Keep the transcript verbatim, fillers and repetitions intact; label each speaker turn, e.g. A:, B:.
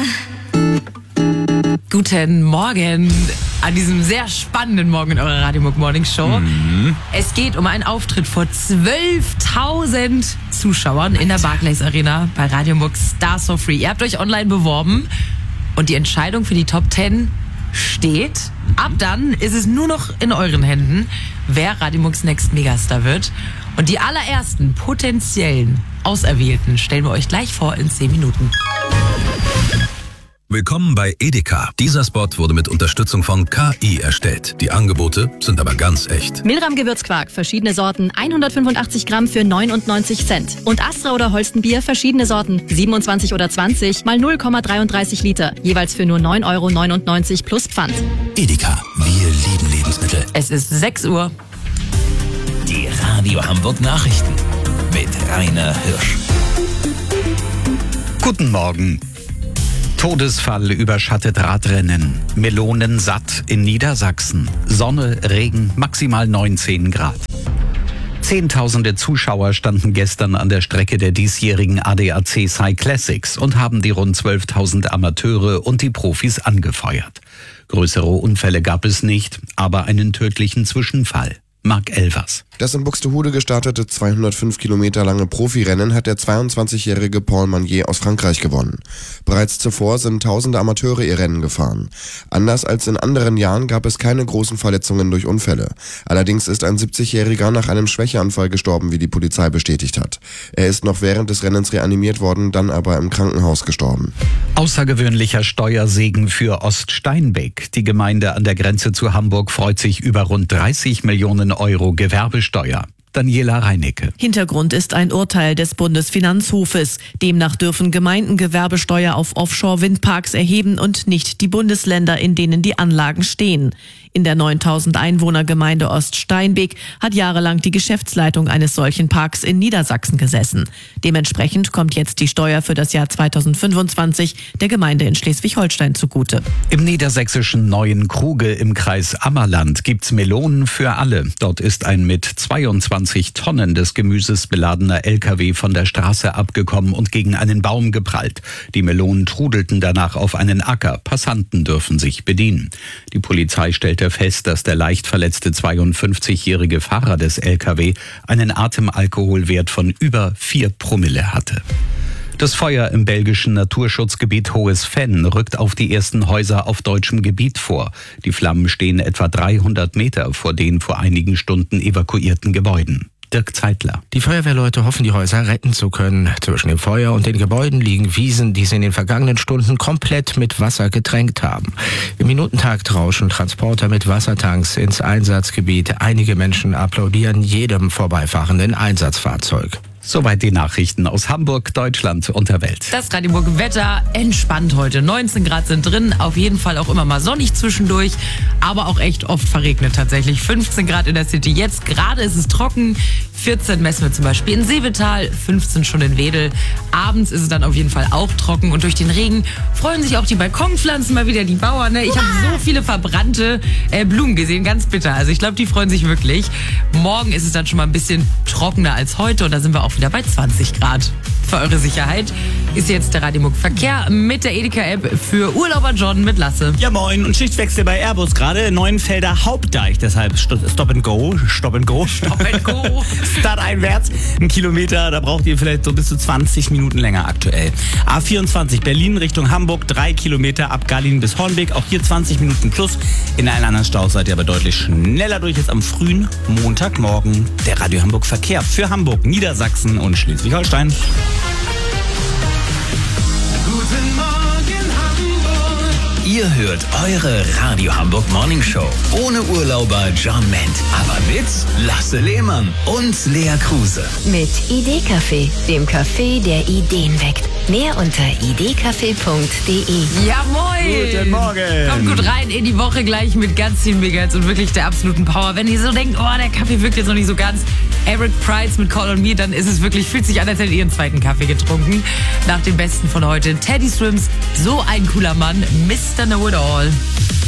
A: Guten Morgen an diesem sehr spannenden Morgen in eurer Radio Muck Morning Show. Mhm. Es geht um einen Auftritt vor zwölftausend Zuschauern in der Barclays Arena bei Radio Muck Stars for Free. Ihr habt euch online beworben und die Entscheidung für die Top zehn steht. Ab dann ist es nur noch in euren Händen, wer Radio Mucks Next Megastar wird. Und die allerersten potenziellen Auserwählten stellen wir euch gleich vor in zehn Minuten.
B: Willkommen bei Edeka. Dieser Spot wurde mit Unterstützung von K I erstellt. Die Angebote sind aber ganz echt.
C: Milram Gewürzquark, verschiedene Sorten, hundertfünfundachtzig Gramm für neunundneunzig Cent. Und Astra oder Holstenbier, verschiedene Sorten, siebenundzwanzig oder zwanzig mal null Komma dreiunddreißig Liter. Jeweils für nur neun Euro neunundneunzig plus Pfand.
B: Edeka, wir lieben Lebensmittel.
A: Es ist sechs Uhr.
D: Die Radio Hamburg Nachrichten mit Rainer Hirsch.
E: Guten Morgen. Todesfall überschattet Radrennen. Melonen satt in Niedersachsen. Sonne, Regen, maximal neunzehn Grad. Zehntausende Zuschauer standen gestern an der Strecke der diesjährigen A D A C Cyclassics und haben die rund zwölftausend Amateure und die Profis angefeuert. Größere Unfälle gab es nicht, aber einen tödlichen Zwischenfall. Marc Elvers.
F: Das in Buxtehude gestartete zweihundertfünf Kilometer lange Profirennen hat der zweiundzwanzigjährige Paul Magnier aus Frankreich gewonnen. Bereits zuvor sind tausende Amateure ihr Rennen gefahren. Anders als in anderen Jahren gab es keine großen Verletzungen durch Unfälle. Allerdings ist ein siebzigjähriger nach einem Schwächeanfall gestorben, wie die Polizei bestätigt hat. Er ist noch während des Rennens reanimiert worden, dann aber im Krankenhaus gestorben.
E: Außergewöhnlicher Steuersegen für Oststeinbeck. Die Gemeinde an der Grenze zu Hamburg freut sich über rund dreißig Millionen Euro Gewerbesteuer. Daniela Reinecke.
G: Hintergrund ist ein Urteil des Bundesfinanzhofes. Demnach dürfen Gemeinden Gewerbesteuer auf Offshore-Windparks erheben und nicht die Bundesländer, in denen die Anlagen stehen. In der neuntausend Einwohner Gemeinde Oststeinbeek hat jahrelang die Geschäftsleitung eines solchen Parks in Niedersachsen gesessen. Dementsprechend kommt jetzt die Steuer für das Jahr zweitausendfünfundzwanzig der Gemeinde in Schleswig-Holstein zugute.
E: Im niedersächsischen Neuen Kruge im Kreis Ammerland gibt's Melonen für alle. Dort ist ein mit zweiundzwanzig Tonnen des Gemüses beladener L K W von der Straße abgekommen und gegen einen Baum geprallt. Die Melonen trudelten danach auf einen Acker. Passanten dürfen sich bedienen. Die Polizei stellte fest, dass der leicht verletzte zweiundfünfzigjährige Fahrer des L K W einen Atemalkoholwert von über vier Promille hatte. Das Feuer im belgischen Naturschutzgebiet Hohes Venn rückt auf die ersten Häuser auf deutschem Gebiet vor. Die Flammen stehen etwa dreihundert Meter vor den vor einigen Stunden evakuierten Gebäuden. Dirk Zeitler.
H: Die Feuerwehrleute hoffen, die Häuser retten zu können. Zwischen dem Feuer und den Gebäuden liegen Wiesen, die sie in den vergangenen Stunden komplett mit Wasser getränkt haben. Im Minutentakt rauschen Transporter mit Wassertanks ins Einsatzgebiet. Einige Menschen applaudieren jedem vorbeifahrenden Einsatzfahrzeug.
E: Soweit die Nachrichten aus Hamburg, Deutschland und der Welt.
A: Das Radio Muck Wetter entspannt heute. neunzehn Grad sind drin, auf jeden Fall auch immer mal sonnig zwischendurch, aber auch echt oft verregnet tatsächlich. fünfzehn Grad in der City. Jetzt gerade ist es trocken. vierzehn messen wir zum Beispiel in Seevetal, fünfzehn schon in Wedel. Abends ist es dann auf jeden Fall auch trocken und durch den Regen freuen sich auch die Balkonpflanzen mal wieder, die Bauern. Ne? Ich habe so viele verbrannte äh, Blumen gesehen, ganz bitter. Also ich glaube, die freuen sich wirklich. Morgen ist es dann schon mal ein bisschen trockener als heute und da sind wir auch wieder bei zwanzig Grad. Für eure Sicherheit ist jetzt der Radio Muck Verkehr mit der Edeka-App für Urlauber John mit Lasse.
I: Ja moin, und Schichtwechsel bei Airbus gerade, Neuenfelder Hauptdeich, deshalb Stop and Go, Stop and Go,
A: Stop and Go.
I: Start einwärts, ein Kilometer, da braucht ihr vielleicht so bis zu zwanzig Minuten länger aktuell. A vierundzwanzig Berlin Richtung Hamburg, drei Kilometer ab Gallien bis Hornbeck, auch hier zwanzig Minuten plus. In allen anderen Staus seid ihr aber deutlich schneller durch, jetzt am frühen Montagmorgen. Der Radio Hamburg Verkehr für Hamburg, Niedersachsen und Schleswig-Holstein.
D: Guten Morgen Hamburg. Ihr hört eure Radio Hamburg Morning Show. Ohne Urlauber John Ment, aber mit Lasse Lehmann und Lea Kruse.
J: Mit Idee-Café, dem Café, der Ideen weckt. Mehr unter idcafé punkt de.
A: Ja, moin!
I: Guten Morgen!
A: Kommt gut rein in die Woche gleich mit ganz vielen Megas und wirklich der absoluten Power. Wenn ihr so denkt, oh, der Kaffee wirkt jetzt noch nicht so ganz, Eric Price mit Call on Me, dann ist es wirklich, fühlt sich an, als hättet ihr einen zweiten Kaffee getrunken. Nach dem Besten von heute, Teddy Swims, so ein cooler Mann, Mister Know It All.